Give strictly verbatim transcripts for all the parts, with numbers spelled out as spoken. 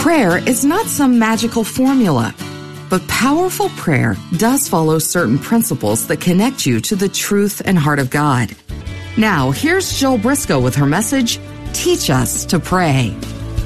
Prayer is not some magical formula, but powerful prayer does follow certain principles that connect you to the truth and heart of God. Now, here's Jill Briscoe with her message, Teach Us to Pray.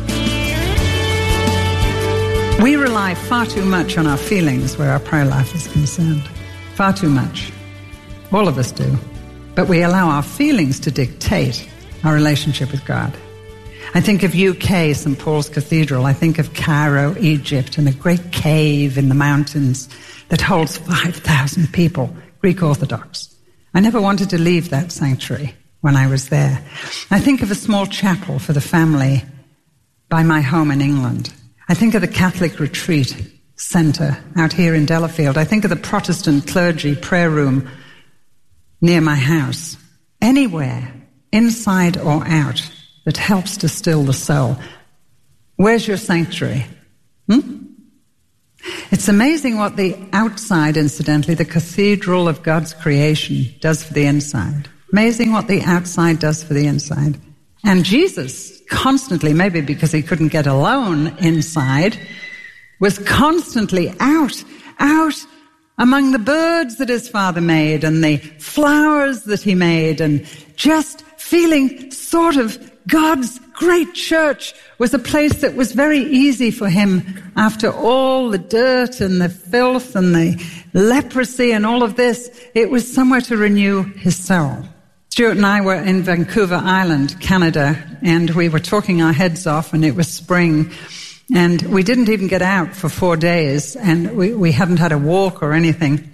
We rely far too much on our feelings where our prayer life is concerned. Far too much. All of us do. But we allow our feelings to dictate our relationship with God. I think of U K, Saint Paul's Cathedral. I think of Cairo, Egypt, and a great cave in the mountains that holds five thousand people, Greek Orthodox. I never wanted to leave that sanctuary when I was there. I think of a small chapel for the family by my home in England. I think of the Catholic Retreat Centre out here in Delafield. I think of the Protestant clergy prayer room near my house. Anywhere, inside or out, that helps to still the soul. Where's your sanctuary? Hmm? It's amazing what the outside, incidentally, the cathedral of God's creation, does for the inside. Amazing what the outside does for the inside. And Jesus constantly, maybe because he couldn't get alone inside, was constantly out, out among the birds that his Father made and the flowers that he made, and just feeling sort of God's great church was a place that was very easy for him after all the dirt and the filth and the leprosy and all of this. It was somewhere to renew his soul. Stuart and I were in Vancouver Island, Canada, and we were talking our heads off, and it was spring, and we didn't even get out for four days, and we, we hadn't had a walk or anything.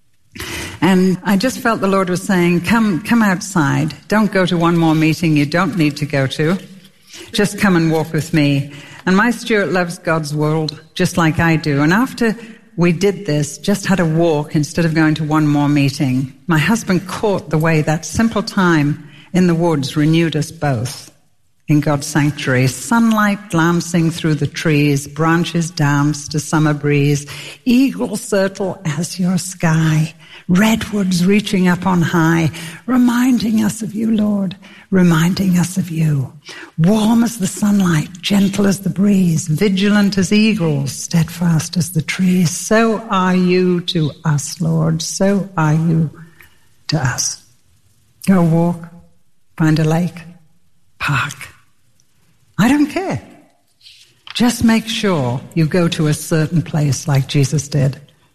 And I just felt the Lord was saying, come, come outside. Don't go to one more meeting you don't need to go to. Just come and walk with me. And my Stuart loves God's world just like I do. And after we did this, just had a walk instead of going to one more meeting, my husband caught the way that simple time in the woods renewed us both in God's sanctuary. Sunlight glancing through the trees, branches dance to summer breeze, eagle circle azure sky, redwoods reaching up on high, reminding us of you, Lord, reminding us of you. Warm as the sunlight, gentle as the breeze, vigilant as eagles, steadfast as the trees. So are you to us, Lord, so are you to us. Go walk, find a lake, park. I don't care. Just make sure you go to a certain place like Jesus did.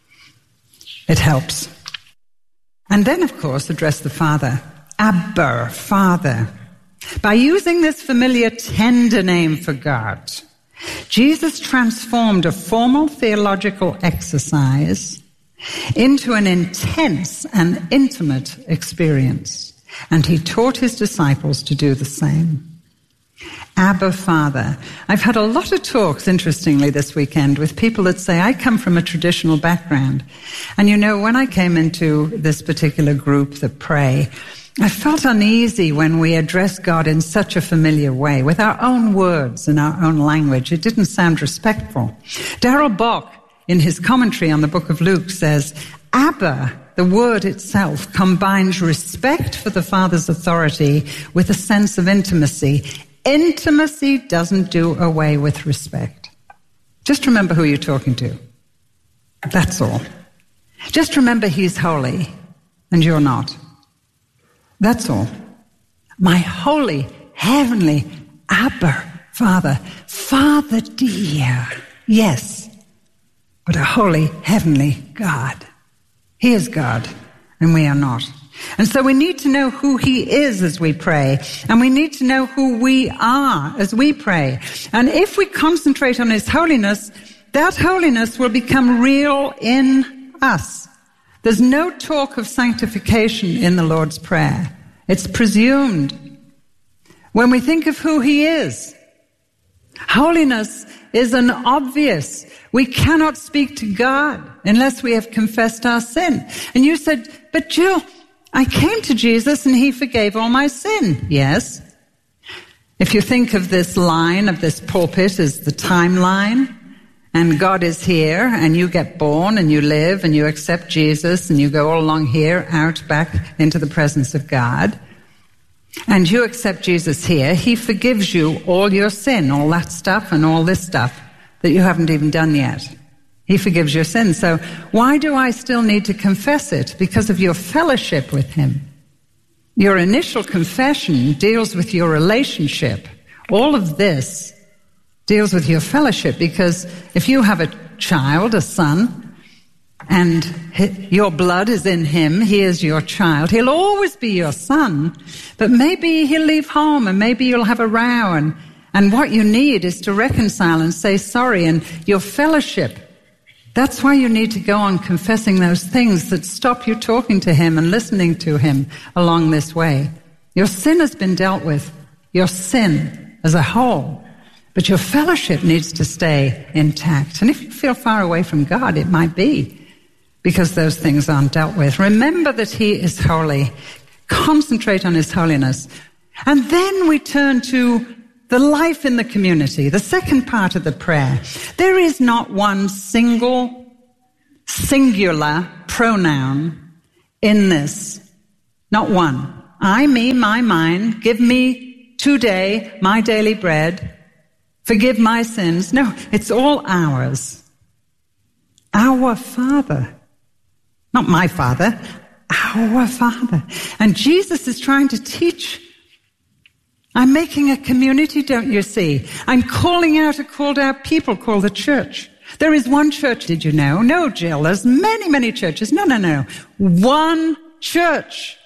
It helps. And then, of course, address the Father. Abba, Father. By using this familiar, tender name for God, Jesus transformed a formal theological exercise into an intense and intimate experience. And he taught his disciples to do the same. Abba, Father. I've had a lot of talks, interestingly, this weekend with people that say, I come from a traditional background. And you know, when I came into this particular group that pray, I felt uneasy when we address God in such a familiar way, with our own words and our own language. It didn't sound respectful. Darrell Bock, in his commentary on the book of Luke, says, Abba, the word itself, combines respect for the Father's authority with a sense of intimacy. Intimacy doesn't do away with respect. Just remember who you're talking to. That's all. Just remember he's holy and you're not. That's all. My holy, heavenly Abba, Father. Father dear. Yes, but a holy, heavenly God. He is God and we are not. And so we need to know who he is as we pray. And we need to know who we are as we pray. And if we concentrate on his holiness, that holiness will become real in us. There's no talk of sanctification in the Lord's Prayer. It's presumed. When we think of who he is, holiness is an obvious. We cannot speak to God unless we have confessed our sin. And you said, but Jill, I came to Jesus and he forgave all my sin. Yes. If you think of this line of this pulpit as the timeline, and God is here, and you get born and you live and you accept Jesus and you go all along here, out, back into the presence of God, and you accept Jesus here, he forgives you all your sin, all that stuff and all this stuff. that you haven't even done yet. He forgives your sins. So why do I still need to confess it? Because of your fellowship with him. Your initial confession deals with your relationship. All of this deals with your fellowship, because if you have a child, a son, and your blood is in him, he is your child, he'll always be your son, but maybe he'll leave home and maybe you'll have a row, and, and what you need is to reconcile and say sorry, and your fellowship. That's why you need to go on confessing those things that stop you talking to him and listening to him along this way. Your sin has been dealt with, your sin as a whole, but your fellowship needs to stay intact. And if you feel far away from God, it might be because those things aren't dealt with. Remember that he is holy. Concentrate on his holiness. And then we turn to the life in the community, the second part of the prayer. There is not one single, singular pronoun in this. Not one. I, me, my, mine. Give me today my daily bread. Forgive my sins. No, it's all ours. Our Father. Not my Father. Our Father. And Jesus is trying to teach. I'm making a community, don't you see? I'm calling out a called out people called the church. There is one church, did you know? No, Jill, there's many, many churches. No, no, no. One church.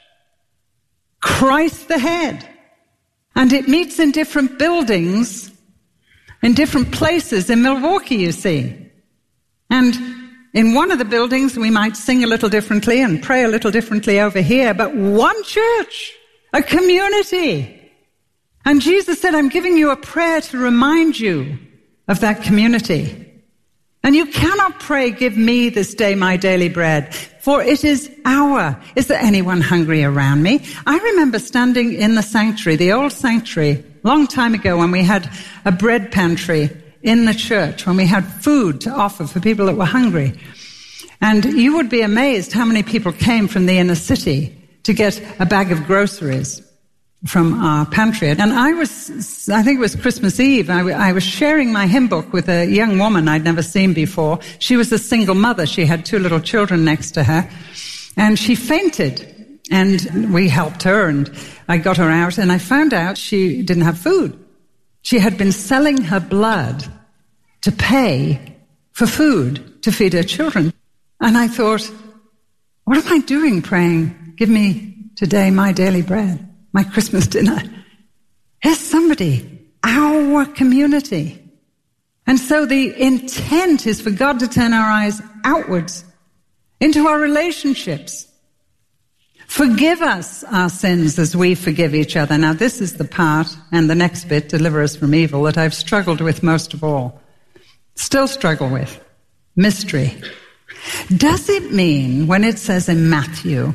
Christ the head. And it meets in different buildings, in different places in Milwaukee, you see. And in one of the buildings, we might sing a little differently and pray a little differently over here, but one church, a community. And Jesus said, I'm giving you a prayer to remind you of that community. And you cannot pray, give me this day my daily bread, for it is our. Is there anyone hungry around me? I remember standing in the sanctuary, the old sanctuary, a long time ago when we had a bread pantry in the church, when we had food to offer for people that were hungry. And you would be amazed how many people came from the inner city to get a bag of groceries from our pantry. And I was, I think it was Christmas Eve, I, I was sharing my hymn book with a young woman I'd never seen before. She was a single mother. She had two little children next to her. And she fainted. And we helped her, and I got her out, and I found out she didn't have food. She had been selling her blood to pay for food to feed her children. And I thought, what am I doing praying, give me today my daily bread, my Christmas dinner? Here's somebody, our community. And so the intent is for God to turn our eyes outwards into our relationships. Forgive us our sins as we forgive each other. Now this is the part, and the next bit, deliver us from evil, that I've struggled with most of all. Still struggle with. Mystery. Does it mean, when it says in Matthew,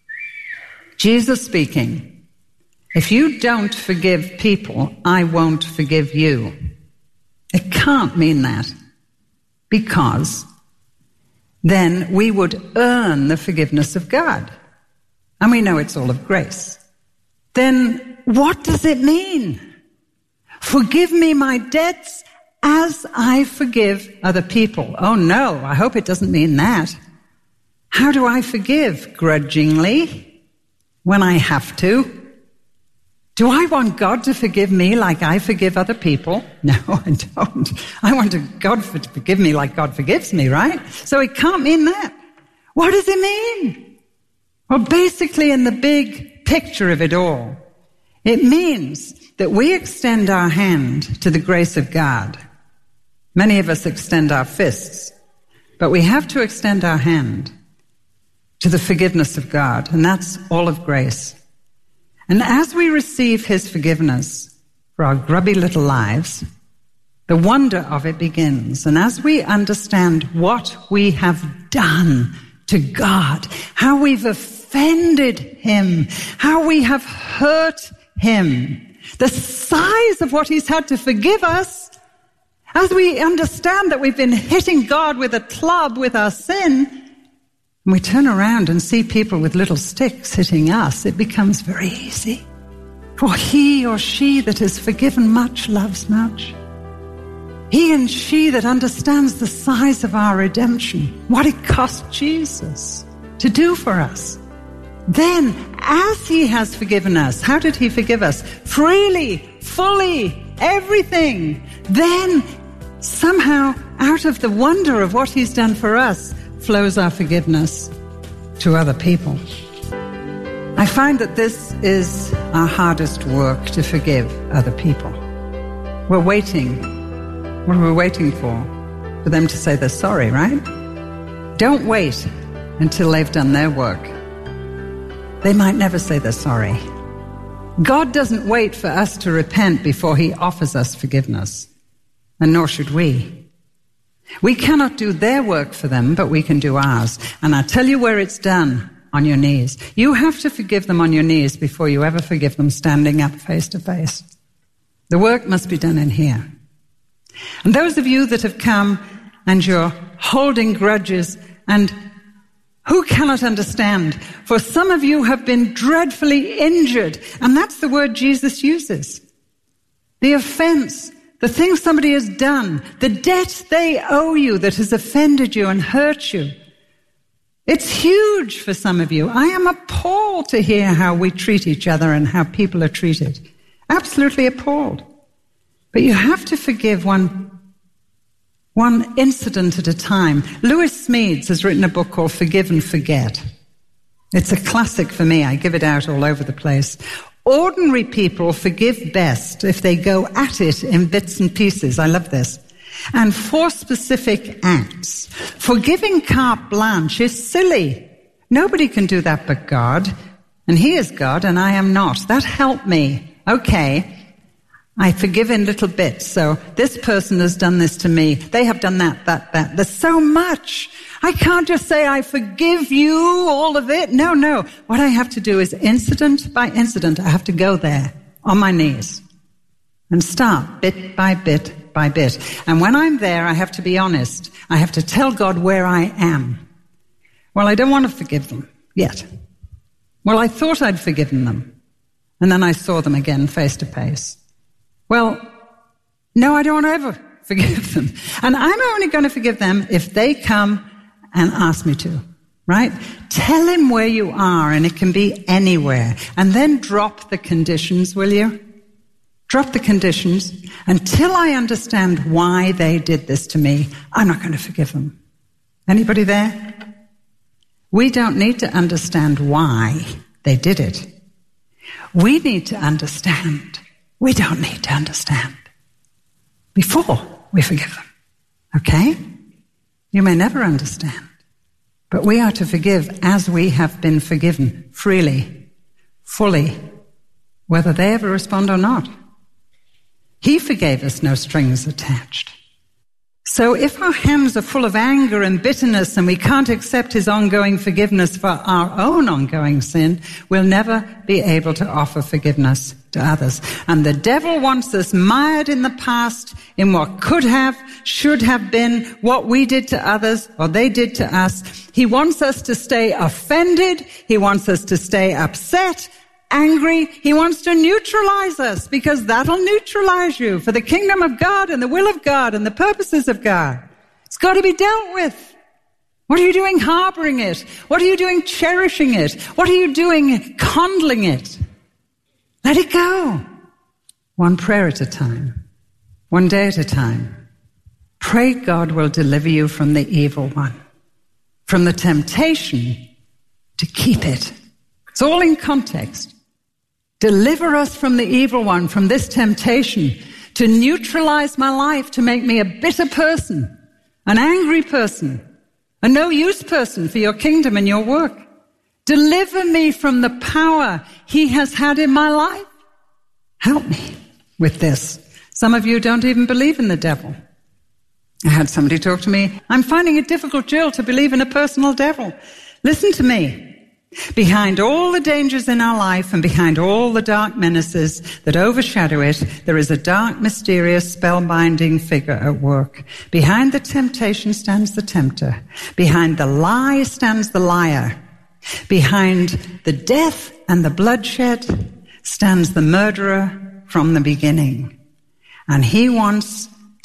Jesus speaking, if you don't forgive people, I won't forgive you? It can't mean that, because then we would earn the forgiveness of God. And we know it's all of grace. Then what does it mean? Forgive me my debts as I forgive other people. Oh no, I hope it doesn't mean that. How do I forgive? Grudgingly? When I have to? Do I want God to forgive me like I forgive other people? No, I don't. I want God to forgive me like God forgives me, right? So it can't mean that. What does it mean? Well, basically, in the big picture of it all, it means that we extend our hand to the grace of God. Many of us extend our fists, but we have to extend our hand to the forgiveness of God, and that's all of grace. And as we receive his forgiveness for our grubby little lives, the wonder of it begins. And as we understand what we have done to God, how we've offended him, how we have hurt him, the size of what he's had to forgive us, as we understand that we've been hitting God with a club with our sin, and we turn around and see people with little sticks hitting us, it becomes very easy. For he or she that is forgiven much loves much. He and she that understands the size of our redemption, what it cost Jesus to do for us. Then, as he has forgiven us, how did he forgive us? Freely, fully, everything. Then, somehow, out of the wonder of what he's done for us, flows our forgiveness to other people. I find that this is our hardest work, to forgive other people. We're waiting. What are we waiting for? For them to say they're sorry, right? Don't wait until they've done their work. They might never say they're sorry. God doesn't wait for us to repent before he offers us forgiveness, and nor should we. We cannot do their work for them, but we can do ours. And I tell you where it's done: on your knees. You have to forgive them on your knees before you ever forgive them standing up face to face. The work must be done in here. And those of you that have come and you're holding grudges, and who cannot understand? For some of you have been dreadfully injured, and that's the word Jesus uses. The offense, the thing somebody has done, the debt they owe you that has offended you and hurt you. It's huge for some of you. I am appalled to hear how we treat each other and how people are treated. Absolutely appalled. But you have to forgive one, one incident at a time. Lewis Smedes has written a book called Forgive and Forget. It's a classic for me. I give it out all over the place. Ordinary people forgive best if they go at it in bits and pieces. I love this. And for specific acts. Forgiving carte blanche is silly. Nobody can do that but God. And he is God and I am not. That helped me. Okay. I forgive in little bits. So this person has done this to me. They have done that, that, that. There's so much. I can't just say, I forgive you, all of it. No, no. What I have to do is incident by incident. I have to go there on my knees and start bit by bit by bit. And when I'm there, I have to be honest. I have to tell God where I am. Well, I don't want to forgive them yet. Well, I thought I'd forgiven them. And then I saw them again face to face. Well, no, I don't want to ever forgive them. And I'm only going to forgive them if they come and ask me to, right? Tell him where you are, and it can be anywhere. And then drop the conditions, will you? Drop the conditions. Until I understand why they did this to me, I'm not going to forgive them. Anybody there? We don't need to understand why they did it. We need to understand. We don't need to understand before we forgive them. Okay? You may never understand, but we are to forgive as we have been forgiven, freely, fully, whether they ever respond or not. He forgave us, no strings attached. So if our hands are full of anger and bitterness and we can't accept his ongoing forgiveness for our own ongoing sin, we'll never be able to offer forgiveness to others. And the devil wants us mired in the past, in what could have, should have been, what we did to others or they did to us. He wants us to stay offended. He wants us to stay upset, angry. He wants to neutralize us, because that'll neutralize you for the kingdom of God and the will of God and the purposes of God. It's got to be dealt with. What are you doing harboring it? What are you doing cherishing it? What are you doing coddling it? Let it go. One prayer at a time. One day at a time. Pray God will deliver you from the evil one. From the temptation to keep it. It's all in context. Deliver us from the evil one, from this temptation to neutralize my life, to make me a bitter person, an angry person, a no-use person for your kingdom and your work. Deliver me from the power he has had in my life. Help me with this. Some of you don't even believe in the devil. I had somebody talk to me. I'm finding it difficult, Jill, to believe in a personal devil. Listen to me. Behind all the dangers in our life and behind all the dark menaces that overshadow it, there is a dark, mysterious, spellbinding figure at work. Behind the temptation stands the tempter. Behind the lie stands the liar. Behind the death and the bloodshed stands the murderer from the beginning. And he wants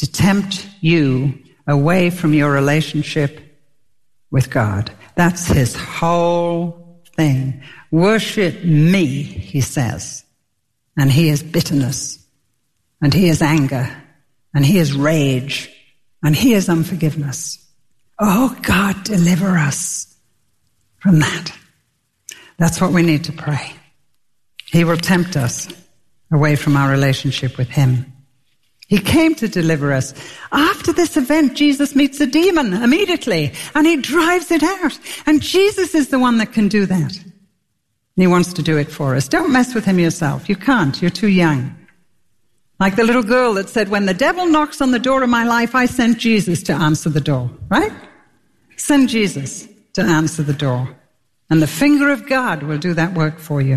to tempt you away from your relationship with God. That's his whole thing. Worship me, he says. And he is bitterness, and he is anger, and he is rage, and he is unforgiveness. Oh, God, deliver us from that. That's what we need to pray. He will tempt us away from our relationship with him. He came to deliver us. After this event, Jesus meets a demon immediately, and he drives it out. And Jesus is the one that can do that. He wants to do it for us. Don't mess with him yourself. You can't. You're too young. Like the little girl that said, when the devil knocks on the door of my life, I send Jesus to answer the door. Right? Send Jesus to answer the door. And the finger of God will do that work for you.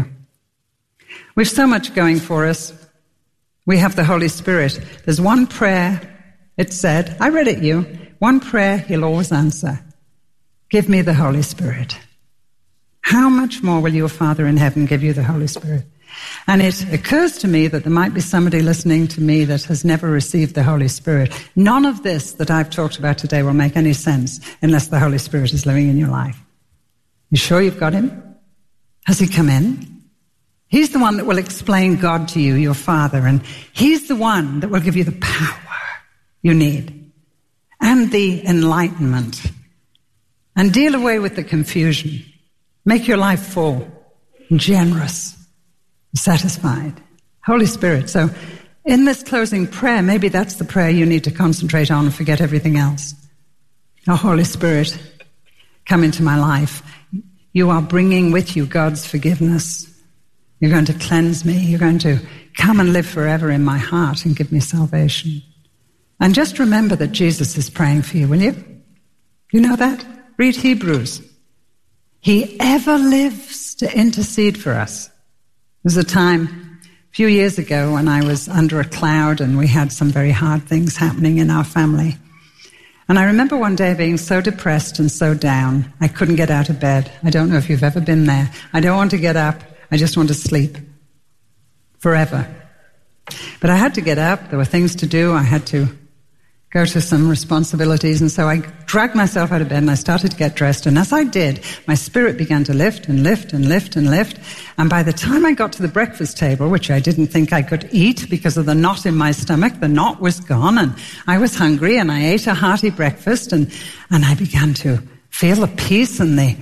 We've so much going for us. We have the Holy Spirit. There's one prayer, it said, I read it you, one prayer he'll always answer. Give me the Holy Spirit. How much more will your Father in heaven give you the Holy Spirit? And it occurs to me that there might be somebody listening to me that has never received the Holy Spirit. None of this that I've talked about today will make any sense unless the Holy Spirit is living in your life. You sure you've got him? Has he come in? He's the one that will explain God to you, your Father, and he's the one that will give you the power you need and the enlightenment and deal away with the confusion. Make your life full and generous, satisfied. Holy Spirit. So in this closing prayer, maybe that's the prayer you need to concentrate on and forget everything else. Oh, Holy Spirit, come into my life. You are bringing with you God's forgiveness. You're going to cleanse me. You're going to come and live forever in my heart and give me salvation. And just remember that Jesus is praying for you, will you? You know that? Read Hebrews. He ever lives to intercede for us. There was a time a few years ago when I was under a cloud and we had some very hard things happening in our family. And I remember one day being so depressed and so down, I couldn't get out of bed. I don't know if you've ever been there. I don't want to get up. I just want to sleep forever. But I had to get up. There were things to do. I had to go to some responsibilities. And so I dragged myself out of bed and I started to get dressed. And as I did, my spirit began to lift and lift and lift and lift. And by the time I got to the breakfast table, which I didn't think I could eat because of the knot in my stomach, the knot was gone and I was hungry and I ate a hearty breakfast and, and I began to feel the peace and the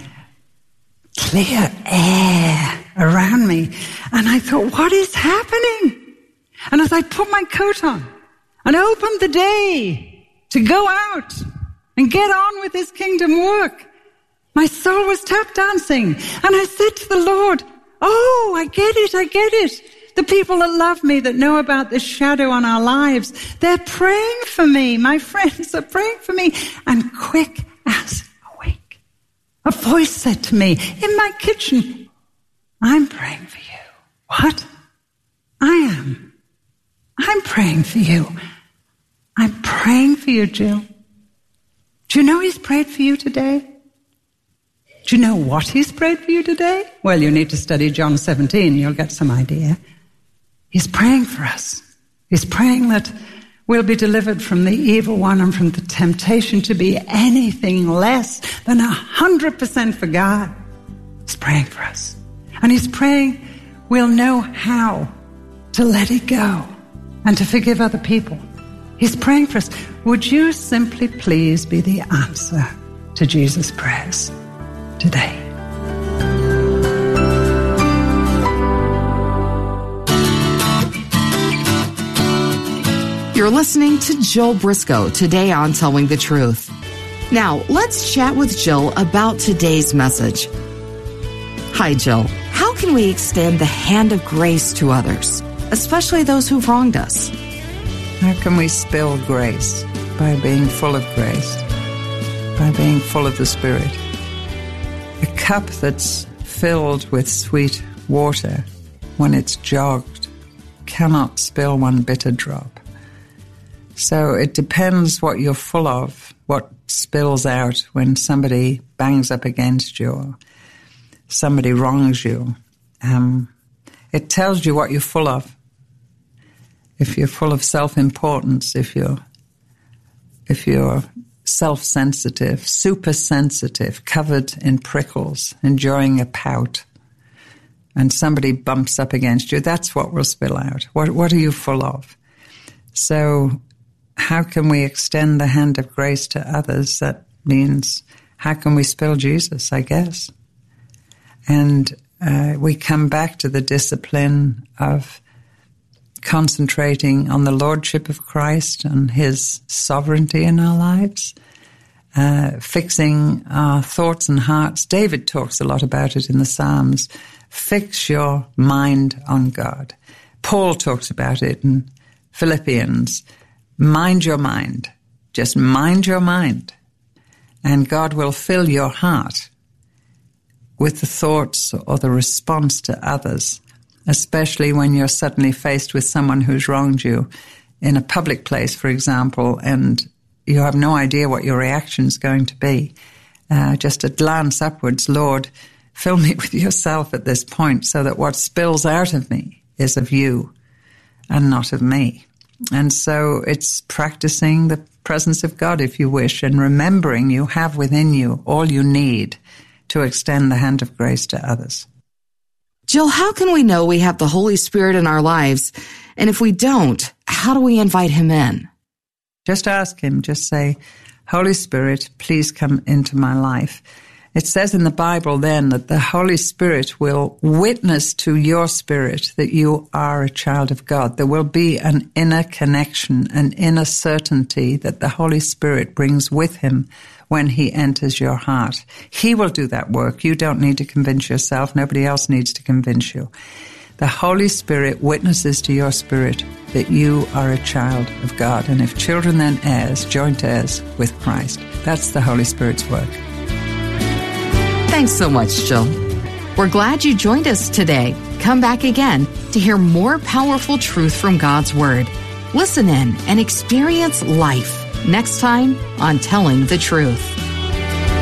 clear air around me. And I thought, what is happening? And as I put my coat on and opened the day to go out and get on with his kingdom work, my soul was tap dancing. And I said to the Lord, oh, I get it, I get it. The people that love me, that know about this shadow on our lives, they're praying for me. My friends are praying for me. And quick as a wink, a voice said to me in my kitchen, I'm praying for you. What? I am. I'm praying for you. I'm praying for you, Jill. Do you know he's prayed for you today? Do you know what he's prayed for you today? Well, you need to study John seventeen. You'll get some idea. He's praying for us. He's praying that we'll be delivered from the evil one and from the temptation to be anything less than a hundred percent for God. He's praying for us. And he's praying we'll know how to let it go and to forgive other people. He's praying for us. Would you simply please be the answer to Jesus' prayers today? You're listening to Jill Briscoe today on Telling the Truth. Now, let's chat with Jill about today's message. Hi, Jill. How can we extend the hand of grace to others, especially those who've wronged us? How can we spill grace? By being full of grace, by being full of the Spirit. A cup that's filled with sweet water, when it's jogged, cannot spill one bitter drop. So it depends what you're full of, what spills out when somebody bangs up against you or somebody wrongs you. Um, it tells you what you're full of. If you're full of self-importance, if you're if you're self-sensitive, super-sensitive, covered in prickles, enjoying a pout, and somebody bumps up against you, that's what will spill out. What, what are you full of? So how can we extend the hand of grace to others? That means, how can we spill Jesus, I guess? And uh, we come back to the discipline of concentrating on the Lordship of Christ and His sovereignty in our lives, uh, fixing our thoughts and hearts. David talks a lot about it in the Psalms. Fix your mind on God. Paul talks about it in Philippians. Mind your mind. Just mind your mind. And God will fill your heart with the thoughts or the response to others, especially when you're suddenly faced with someone who's wronged you in a public place, for example, and you have no idea what your reaction is going to be. Uh, just a glance upwards, Lord, fill me with yourself at this point so that what spills out of me is of you and not of me. And so it's practicing the presence of God, if you wish, and remembering you have within you all you need to extend the hand of grace to others. Jill, how can we know we have the Holy Spirit in our lives? And if we don't, how do we invite Him in? Just ask Him. Just say, Holy Spirit, please come into my life. It says in the Bible then that the Holy Spirit will witness to your spirit that you are a child of God. There will be an inner connection, an inner certainty that the Holy Spirit brings with Him when He enters your heart. He will do that work. You don't need to convince yourself. Nobody else needs to convince you. The Holy Spirit witnesses to your spirit that you are a child of God. And if children, then heirs, joint heirs with Christ. That's the Holy Spirit's work. Thanks so much, Jill. We're glad you joined us today. Come back again to hear more powerful truth from God's Word. Listen in and experience life next time on Telling the Truth.